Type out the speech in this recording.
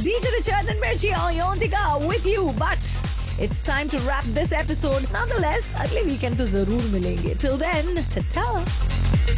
DJ Richard and Mirchi on Yontika with you. But it's time to wrap this episode. Nonetheless, अगले weekend तो जरूर मिलेंगे. Till then, ta-ta.